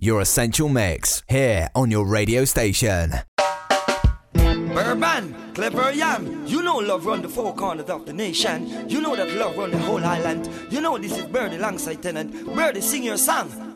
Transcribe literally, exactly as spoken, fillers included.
your essential mix, here on your radio station. Bourbon, clever yam. You know love run the four corners of the nation. You know that love run the whole island. You know this is Birdie alongside Tennant. Birdie, sing your song.